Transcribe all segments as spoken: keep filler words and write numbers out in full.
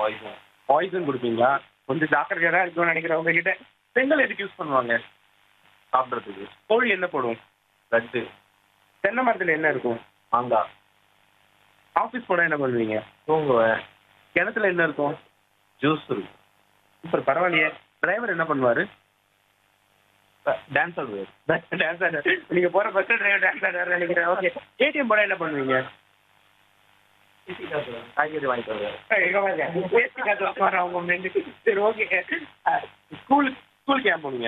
Poison. Poison கொடுப்பீங்களா? கொஞ்சம் ஜாக்கிரதையா தான் இருக்கும்னு நினைக்கிறேன் உங்ககிட்ட. பெண்கள் எதுக்கு யூஸ் பண்ணுவாங்க? சாப்பிட்றதுக்கு. கோழி என்ன போடும்? லட்டு. தென்னை மரத்துல என்ன இருக்கும்? மாங்காய். ஆஃபீஸ் போனால் என்ன பண்ணுவீங்க? தூங்குவேன். கிணத்துல என்ன இருக்கும்? ஜூஸ் இருக்கும். சூப்பர், பரவாயில்லையே. டிரைவர் என்ன பண்ணுவாரு? டான்ஸ் ஆடுவார். டான்ஸ் ஆடுறாரு. நீங்க போற பஸ் டிரைவர் டான்ஸ் ஆடுறாரு நினைக்கிறேன். ஓகே. ஏடிஎம் போனா என்ன பண்ணுவீங்க? காய்கறி வாங்கிட்டு வருவார். எங்க பாருங்க, வேஷ்டி காசு வாங்குவாரு அவங்க ஃப்ரெண்டு. சரி, ஓகே. ஸ்கூல் ஸ்கூலுக்கு ஏன் போனீங்க?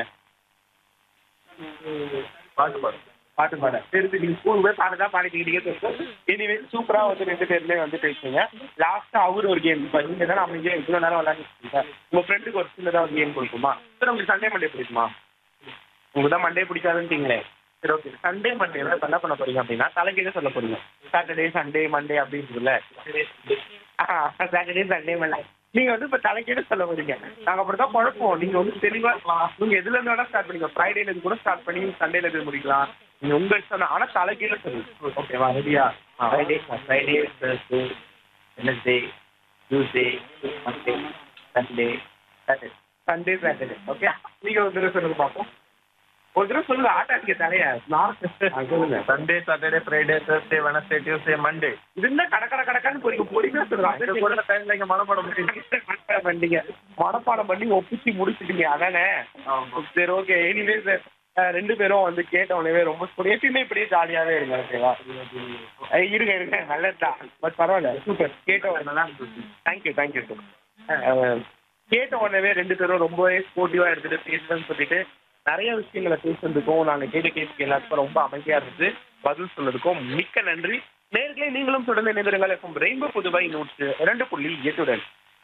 பாட்டு பாடு. பாட்டு பாட. சரி, நீங்க ஸ்கூல் போய் பாட்டு தான் பாடிக்கிட்டீங்க. எனிவே சூப்பரா வந்து ரெண்டு பேருமே வந்து பேசுவீங்க. லாஸ்டா அவரு ஒரு கேம். இப்போ நீங்க தானே அமைதியா இவ்வளவு நேரம் விளையாண்டுருக்கீங்க. உங்க ஃப்ரெண்டுக்கு ஒரு சின்னதா ஒரு கேம் கொடுக்குமா? சார், உங்களுக்கு சண்டே மண்டே பிடிக்குமா? உங்களுக்கு தான் மண்டே பிடிக்காதுன்ட்டீங்களே. சரி, ஓகே. சண்டே மண்டே என்ன பண்ண போறீங்க அப்படின்னா தலைக்கீழ சொல்ல போறீங்க. சாட்டர்டே சண்டே மண்டே அப்படின்றதுல சாட்டர்டே சண்டே மண்டே நீங்க வந்து இப்ப தலைக்கீழ சொல்ல போறீங்க. நாங்க அப்படிதான் குழப்போம். நீங்க வந்து தெளிவா நீங்க எதுல இருந்து வேணா ஸ்டார்ட் பண்ணிக்கலாம். ஃப்ரைடேல இருந்து கூட ஸ்டார்ட் பண்ணி சண்டேல இருந்து முடிக்கலாம். நீங்க உங்க இஷ்டம். ஆனா தலைக்கீழ சொல்லுங்க. ஓகேவா? ரெடியா? Friday Friday Thursday Wednesday Tuesday Monday Sunday Saturday. Sunday Saturday. Okay. நீங்க ஒரு தடவை சொல்லுங்க பார்ப்போம். ஒரு தடவை சொல்லுங்க. ஆட்டாங்க தலையா சொல்லுங்க. Sunday Saturday Friday Thursday Wednesday Tuesday Monday. இது என்ன கட கட கடக்கான்னு போறீங்க. பொறுமையா சொல்லுங்க. கூட டைம்ல இங்க மனப்பாடம் பண்ணிட்டீங்க. பண்ணீங்க மனப்பாடம் பண்ணி ஒப்பிச்சு முடிச்சுட்டீங்க அதானே? சரி, ஓகே. எனிவே சார், ரெண்டு பேரும் வந்து கேட்ட உடனே ரொம்ப எப்பயுமே இப்படியே ஜாலியாவே இருங்க. ஓகேவா? இருங்க இருங்க நல்லதுதான். பட் பரவாயில்ல, சூப்பர். கேட்ட உடனே தேங்க்யூ தேங்க்யூ சார். கேட்ட உடனே ரெண்டு பேரும் ரொம்பவே ஸ்போர்ட்டிவா எடுத்துட்டு பேசுறேன்னு சொல்லிட்டு நிறைய விஷயங்களை பேசுறதுக்கும் நாங்க கேட்ட கேள்விக்கு எல்லாத்துக்கும் ரொம்ப அமைதியா இருந்துச்சு. பதில் சொன்னதுக்கும் மிக்க நன்றி. நேர்களே, நீங்களும் தொடர்ந்து இணைந்திருங்கள். எஃப்எம் ரெயின்போ புதுவை நூற்று இரண்டு புள்ளி எட்டுடன்.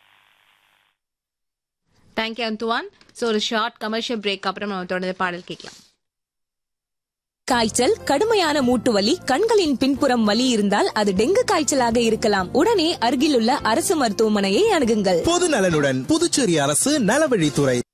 தேங்க்யூ அந்துவான். ஸோ ஒரு ஷார்ட் கமர்ஷியல் பிரேக் அப்புறம் நம்ம தொடர்ந்து பாடல் கேட்கலாம். காய்ச்சல், கடுமையான மூட்டு வலி, கண்களின் பின்புறம் வலி இருந்தால் அது டெங்கு காய்ச்சலாக இருக்கலாம். உடனே அருகிலுள்ள அரசு மருத்துவமனையை அணுகுங்கள். பொது நலனுடன் புதுச்சேரி அரசு நலவழித்துறை.